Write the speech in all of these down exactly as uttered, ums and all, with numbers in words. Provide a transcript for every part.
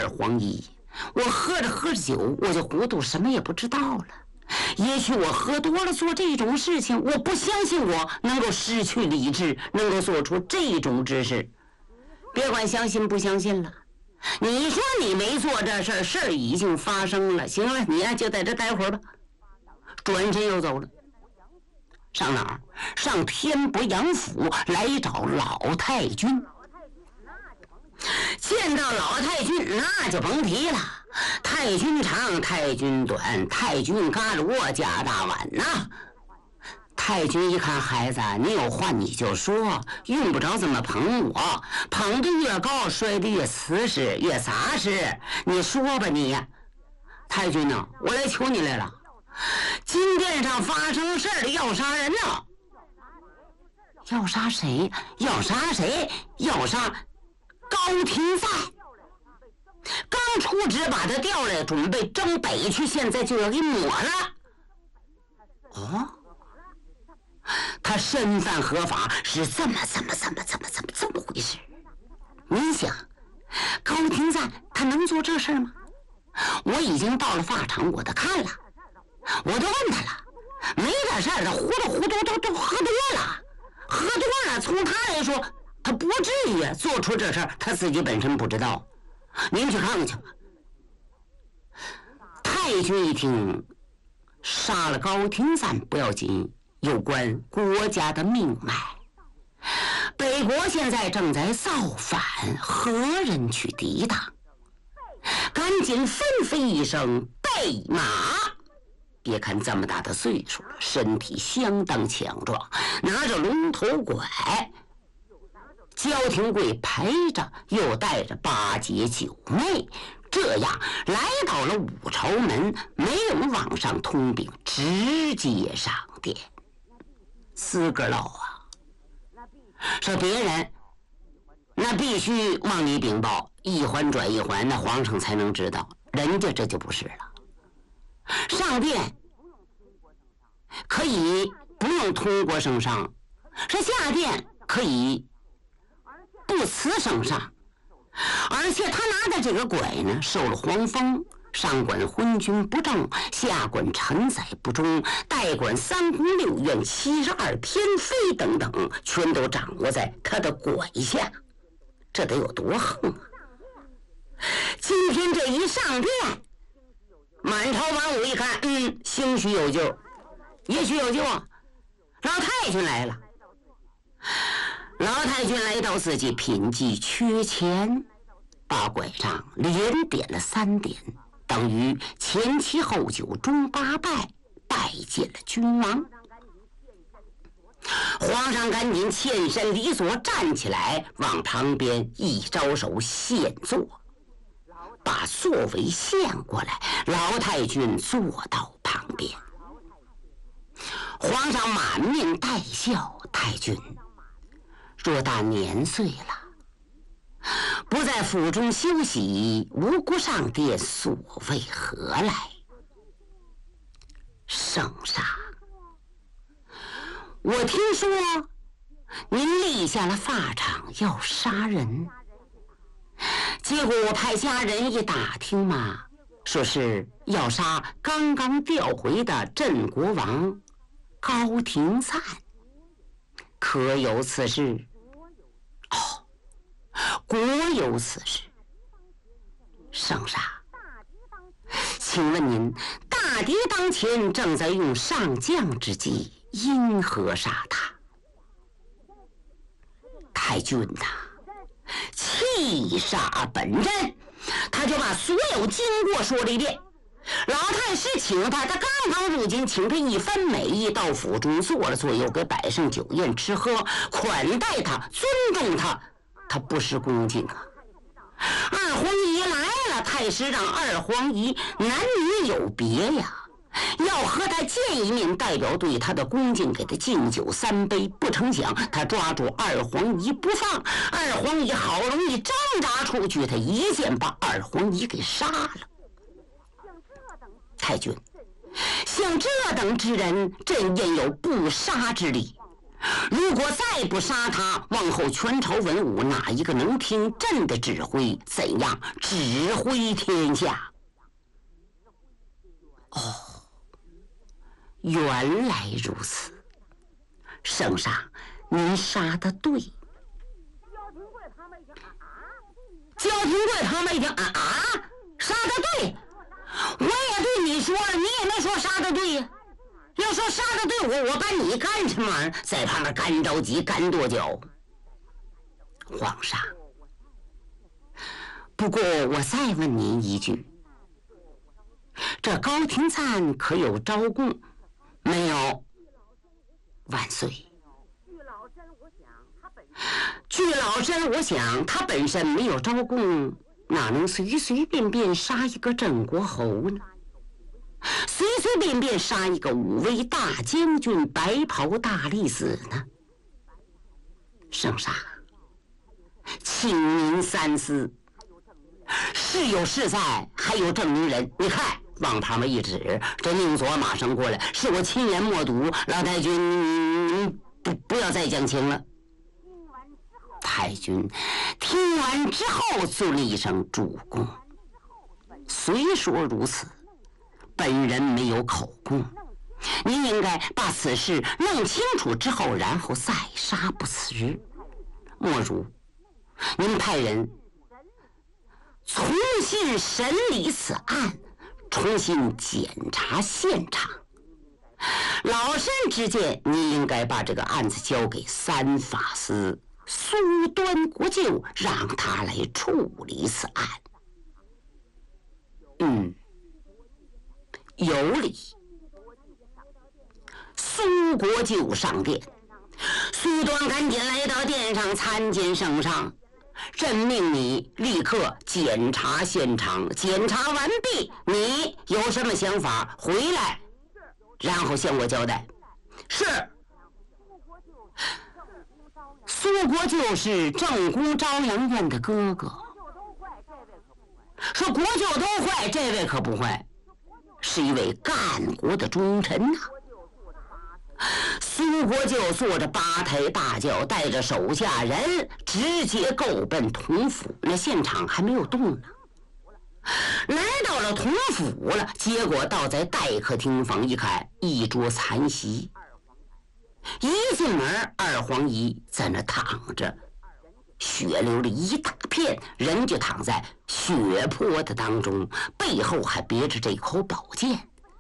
二黄一，我喝着喝着酒，我就糊涂，什么也不知道了。也许我喝多了做这种事情，我不相信我能够失去理智，能够做出这种之事。别管相信不相信了，你说你没做这事儿，事儿已经发生了。行了，你呀就在这待会儿吧。转身又走了。上哪儿？上天伯阳府来找老太君。见到老太君，那就甭提了。太君长，太君短，太君嘎罗加大碗呐、啊。太君一看孩子，你有话你就说，用不着这么捧我，捧得越高，摔得越瓷实，越杂实。你说吧你。太君呢、啊？我来求你来了。金殿上发生事儿，要杀人呢。要杀谁？要杀谁？要杀高廷赞。刚出旨把他调来，准备征北去，现在就要给抹了。哦，他身犯合法，是这么这么这么这么这么这么回事。你想，高廷赞他能做这事吗？我已经到了法场，我都看了，我都问他了，没点事儿，他糊涂糊涂都都喝多了，喝多了，从他来说，他不至于做出这事儿，他自己本身不知道。您去看看去吧。太君一听，杀了高廷赞不要紧，有关国家的命脉。北国现在正在造反，何人去抵挡？赶紧吩咐一声备马。别看这么大的岁数了，身体相当强壮，拿着龙头拐，焦廷贵陪着，又带着八姐九妹，这样来到了武朝门，没人往上通禀，直接上殿。四个老啊，说别人那必须往里禀报，一环转一环，那皇上才能知道，人家这就不是了。上殿可以不用通过圣上，是下殿可以不辞圣上，而且他拿的这个拐呢，受了皇封，上管昏君不正，下管臣宰不忠，代管三宫六院七十二偏妃等等，全都掌握在他的拐下，这得有多横啊！今天这一上殿，满朝文武一看，嗯，兴许有救，也许有救啊！老太君来了。老太君来到自己品计缺钱，把拐杖连点了三点，等于前七后九中八拜，拜见了君王。皇上赶紧欠身离座，站起来往旁边一招手，现坐，把座位献过来，老太君坐到旁边。皇上满面带笑，太君若大年岁了，不在府中休息，无故上殿，所为何来？圣上，我听说您立下了法场要杀人，结果我派家人一打听嘛，说是要杀刚刚调回的镇国王高廷赞，可有此事？哦，果有此事。圣上，请问您，大敌当前，正在用上将之计，因何杀他？太君呐、啊，气杀本人，他就把所有经过说了一遍。老太师请他，他刚刚入京，请他一番美意，到府中坐了坐，又给摆上酒宴吃喝，款待他，尊重他，他不失恭敬啊。二皇姨来了，太师让二皇姨男女有别呀，要和他见一面，代表对他的恭敬，给他敬酒三杯。不成想他抓住二皇姨不放，二皇姨好容易挣扎出去，他一剑把二皇姨给杀了。太君，像这等之人，朕焉有不杀之理？ 如果再不杀他，往后全朝文武哪一个能听朕的指挥？怎样指挥天下？哦，原来如此，圣上，您杀得对。焦廷贵他们一听啊啊，杀得对，我也对你说了，你也没说杀得对呀。要说杀得对，我我把你干什么玩意儿？在旁边干着急，干跺脚。皇上，不过我再问您一句，这高廷瓒可有招供？没有。万岁。据老身我想，他本身没有招供，哪能随随便便杀一个郑国侯呢？随随便便杀一个武威大将军、白袍大力子呢？圣上，请您三思。是有是在，还有证明人。你看，往旁边一指，这宁左马上过来，是我亲眼目睹。老太君，不不要再讲情了。太君听完之后尊了一声主公。虽说如此，本人没有口供，您应该把此事弄清楚之后，然后再杀不迟。莫如您派人重新审理此案，重新检查现场。老身之见，您应该把这个案子交给三法司苏端国舅，让他来处理此案。嗯，有理。苏国舅上殿，苏端赶紧来到殿上参见圣上。朕命你立刻检查现场，检查完毕，你有什么想法回来，然后向我交代。是。苏国舅是正宫朝阳院的哥哥，说国舅都坏，这位可不坏，是一位干国的忠臣呐、啊。苏国舅坐着八抬大轿，带着手下人直接够奔同府，那现场还没有动呢。来到了同府了，结果倒在待客厅房一看，一桌残席。一进门，二皇姨在那躺着，血流了一大片，人就躺在血泊的当中，背后还别着这口宝剑。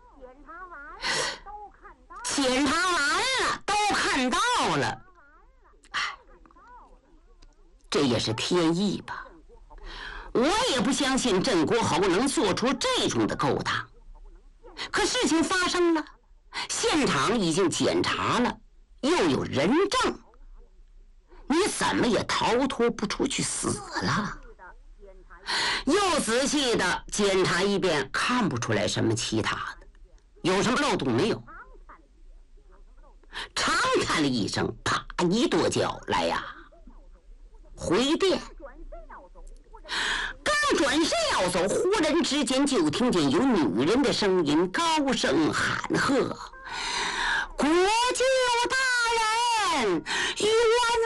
检查完了，都看到了。哎，这也是天意吧？我也不相信郑国侯能做出这种的勾当。可事情发生了，现场已经检查了，又有人证，你怎么也逃脱不出去死了。又仔细的检查一遍，看不出来什么其他的，有什么漏洞没有？长叹了一声，啪一跺脚，来呀，回殿。刚转身要走，忽然之间就听见有女人的声音高声喊喝：“国舅大人，冤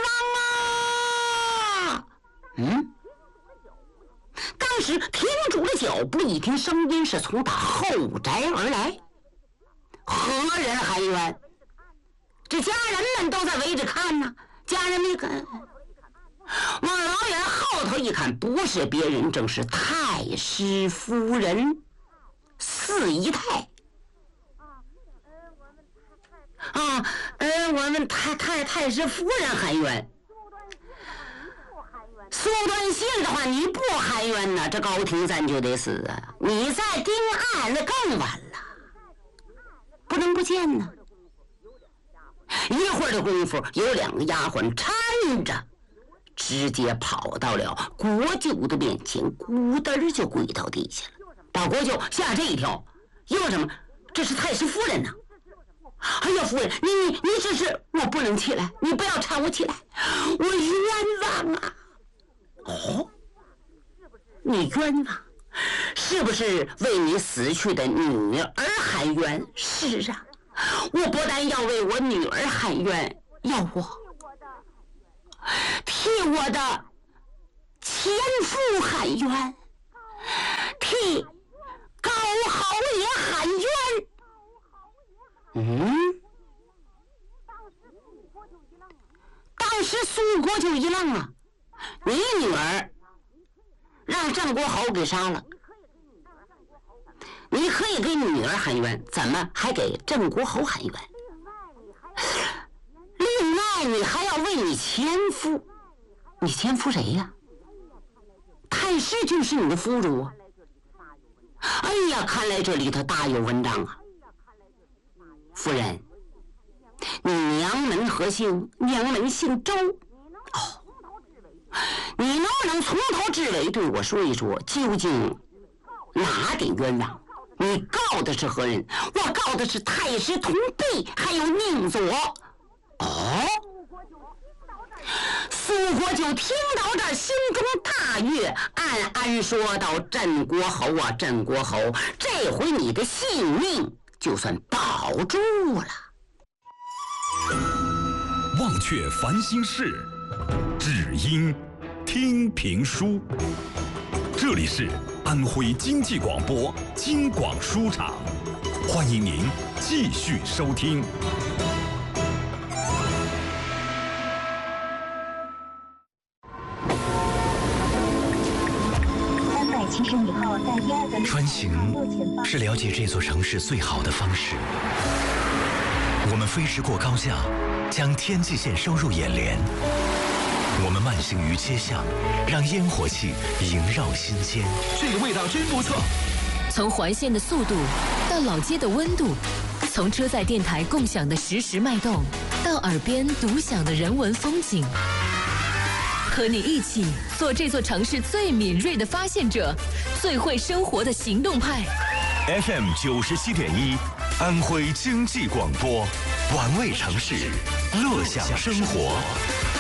枉啊！”嗯，当时停住了脚步，一听声音是从他后宅而来。何人喊冤？这家人们都在围着看呢。家人们看，往老远后头一看，不是别人，正是太师夫人四姨太。啊，呃，我们太太太师夫人喊冤。苏端信的话，你不喊冤呢，这高廷瓒就得死啊！你再盯案，那更晚了，不能不见呢。一会儿的功夫，有两个丫鬟搀着，直接跑到了国舅的面前，咕噔就跪到地下了，把国舅吓这一跳。因为什么？这是太师夫人呐！哎呀，夫人，你你你这是……我不能起来，你不要搀我起来，我冤枉啊！哦，你冤枉，是不是为你死去的女儿喊冤？是啊，我不但要为我女儿喊冤， 要我替我的前夫喊冤，替高豪也喊冤。嗯，当时苏国就一愣啊，你女儿让郑国豪给杀了，你可以给你女儿喊冤，怎么还给郑国豪喊冤？另外你还要为你前夫，你前夫谁呀？太师就是你的夫主啊！哎呀，看来这里头大有文章啊！夫人，你娘门何姓？娘门姓周。哦，你能不能从头至尾对我说一说，究竟哪点冤枉？你告的是何人？我告的是太师同弼，还有宁左。哦，苏国就听到这，心中大悦，暗暗说道：郑国侯啊，郑国侯，这回你的性命就算保住了。 忘却烦心事，只因听评书。这里是安徽经济广播京广书场，欢迎您继续收听。 穿行是了解这座城市最好的方式。我们飞驰过高架，将天际线收入眼帘。我们慢行于街巷，让烟火气萦绕心间。 这个味道真不错。 从环线的速度到老街的温度，从车载电台共享的实时脉动，到耳边独享的人文风景。和你一起做这座城市最敏锐的发现者，最会生活的行动派。 F M 九十七点一，安徽经济广播，玩味城市，乐享生活。